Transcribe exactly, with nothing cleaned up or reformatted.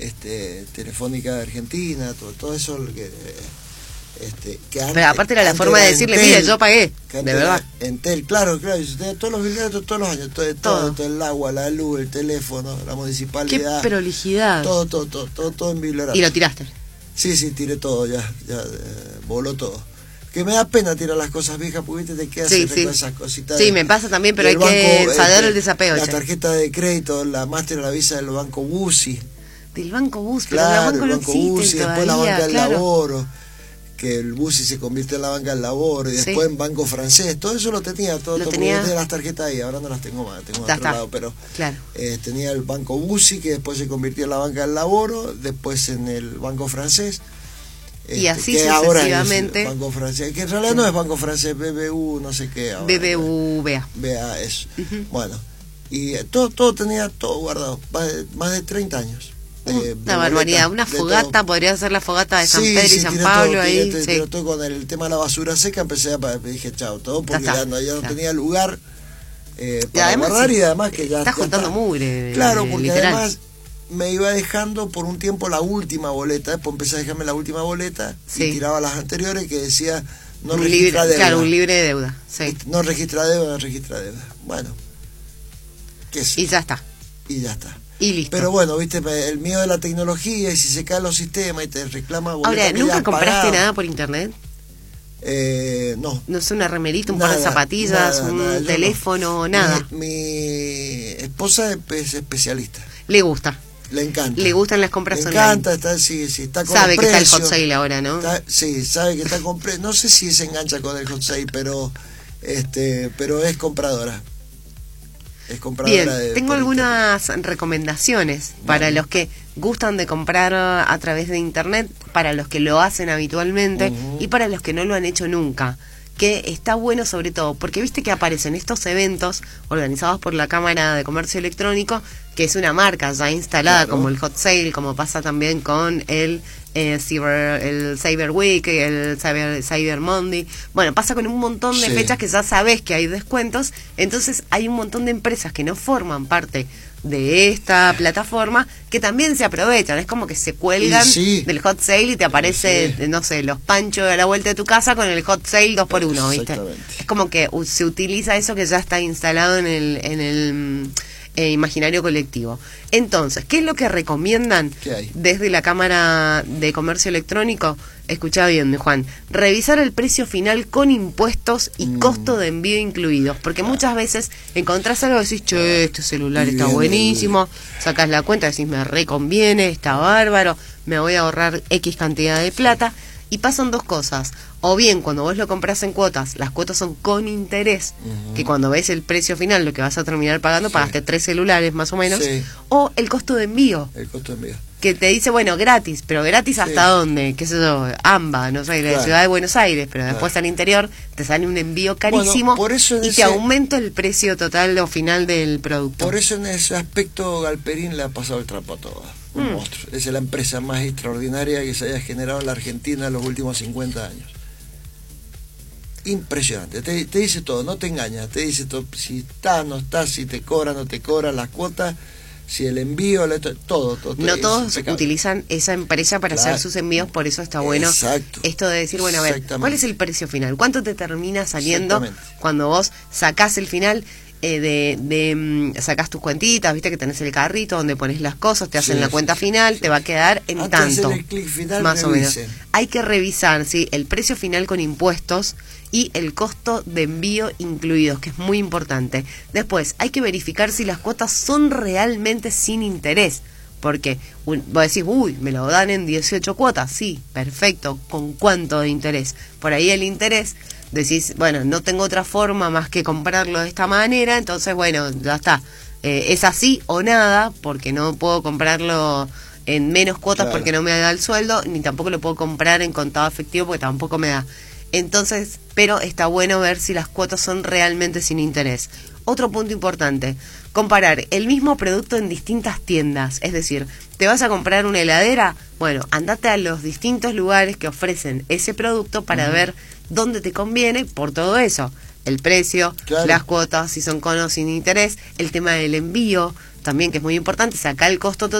este, Telefónica de Argentina, todo, todo eso lo que... Este, que antes, pero aparte era la forma de decirle, Entel, mire, yo pagué, de verdad. Entel, claro, claro, y usted todos los bibliotecos todos los años, todo, todo, todo, el agua, la luz, el teléfono, la municipalidad. Qué prolijidad. Todo, todo, todo, todo, todo en biblioteca. ¿Y lo tiraste? Sí, sí, tiré todo, ya, ya, eh, voló todo. Que me da pena tirar las cosas viejas, porque te quedas sí, sí. con esas cositas. Sí, de, me pasa también, pero hay banco, que saber este, el desapego. La che. tarjeta de crédito, la Master, la Visa del Banco Busi. Del Banco Busi, claro, pero el Banco no Banco existe Busi, todavía, después la Banca del claro. Laboro, que el Busi se convirtió en la Banca del Laboro, y después sí. en Banco Francés, todo eso lo tenía, todo, lo todo tenía... porque tenía las tarjetas ahí, ahora no las tengo más, tengo de otro está. lado, pero claro. eh, tenía el Banco Busi, que después se convirtió en la Banca del Laboro, después en el Banco Francés. Y este, así que sucesivamente. Ahora es Banco Francés, que en realidad no es Banco Francés, B B U, no sé qué. Ahora, B B V A. B A, eso. Uh-huh. Bueno, y eh, todo, todo tenía todo guardado, más de, más de treinta años. De, una de barbaridad, boleta, una fogata, todo. Podría ser la fogata de San sí, Pedro y sí, San Pablo todo, ahí. Tiré, sí. tiré todo con el tema de la basura seca, empecé a dije chao, todo porque ya, ya no, ya no claro. tenía lugar eh, para además, guardar sí, y además que ya estás juntando está, mugre. Claro, porque literal. además me iba dejando por un tiempo la última boleta, después empecé a dejarme la última boleta sí. y tiraba las anteriores que decía no un registra libre, deuda. Claro, un libre de deuda. Sí. No registra deuda, no registra deuda. Bueno, ¿qué es? Y ya está. Y ya está. Y listo. Pero bueno, viste, el miedo de la tecnología y si se caen los sistemas y te reclama boleta. Ahora, ¿nunca compraste pagado. nada por internet? Eh, no. No sé, una remerita, un nada, par de zapatillas, nada, un nada, teléfono, no. nada. Mi, mi esposa es especialista. Le gusta. Le encanta. Le gustan las compras Le online. Le encanta, está, sí, sí, está con Sabe que precio, está el hot sale ahora, ¿no? Está, sí, sabe que está con precio. No sé si se engancha con el hot sale, pero, este, pero es compradora. Es Bien, de, tengo algunas internet. recomendaciones para bueno. los que gustan de comprar a través de internet, para los que lo hacen habitualmente uh-huh. y para los que no lo han hecho nunca, que está bueno sobre todo, porque viste que aparecen estos eventos organizados por la Cámara de Comercio Electrónico, que es una marca ya instalada, claro. como el Hot Sale, como pasa también con el eh, Cyber, el Cyber Week, el Cyber, Cyber Monday. Bueno, pasa con un montón de sí. fechas que ya sabes que hay descuentos, entonces hay un montón de empresas que no forman parte de esta plataforma que también se aprovechan, es como que se cuelgan sí. del hot sale y te aparece, sí. no sé, los panchos a la vuelta de tu casa con el hot sale dos por uno, ¿viste? Es como que se utiliza eso que ya está instalado en el en el eh, imaginario colectivo. Entonces, ¿qué es lo que recomiendan desde la Cámara de Comercio Electrónico? Escuchá bien, Juan, revisar el precio final con impuestos y mm. costo de envío incluidos, porque muchas veces encontrás algo y decís, che, este celular está buenísimo, sacás la cuenta, decís, me reconviene, está bárbaro, me voy a ahorrar X cantidad de plata, y pasan dos cosas, o bien cuando vos lo compras en cuotas, las cuotas son con interés, uh-huh. que cuando ves el precio final, lo que vas a terminar pagando, sí. pagaste tres celulares más o menos, sí. o el costo de envío. El costo de envío. Que te dice, bueno, gratis, pero gratis hasta sí. dónde, qué sé yo, AMBA, no sé, claro. la ciudad de Buenos Aires, pero claro. después al interior te sale un envío carísimo bueno, por eso y ese, te aumenta el precio total o final del producto. Por eso en ese aspecto Galperín le ha pasado el trapo a todo. Un mm. monstruo. Es la empresa más extraordinaria que se haya generado en la Argentina en los últimos cincuenta años. Impresionante, te, te dice todo, no te engañas, te dice todo, si está, no está, si te cobra, no te cobra, las cuotas, si el envío, todo, todo. todo no todos utilizan esa empresa para claro. hacer sus envíos, por eso está bueno Exacto. esto de decir, bueno, a ver, ¿cuál es el precio final? ¿Cuánto te termina saliendo cuando vos sacás el final? Eh, de, de um, sacás tus cuentitas, viste que tenés el carrito donde pones las cosas, te hacen sí, la cuenta sí, final, sí. te va a quedar en Antes tanto, de hacer el clic final, más revisen. o menos. Hay que revisar, sí, el precio final con impuestos y el costo de envío incluidos, que es muy importante. Después, hay que verificar si las cuotas son realmente sin interés, porque un, vos decís, uy, me lo dan en dieciocho cuotas, sí, perfecto, ¿con cuánto de interés? Por ahí el interés, decís, bueno, no tengo otra forma más que comprarlo de esta manera, entonces, bueno, ya está, eh, es así o nada, porque no puedo comprarlo en menos cuotas claro. porque no me da el sueldo, ni tampoco lo puedo comprar en contado efectivo porque tampoco me da. Entonces, pero está bueno ver si las cuotas son realmente sin interés. Otro punto importante, comparar el mismo producto en distintas tiendas, es decir, ¿te vas a comprar una heladera? Bueno, andate a los distintos lugares que ofrecen ese producto para uh-huh. ver dónde te conviene por todo eso. El precio, claro. las cuotas, si son con o sin interés, el tema del envío, también que es muy importante, sacar el costo total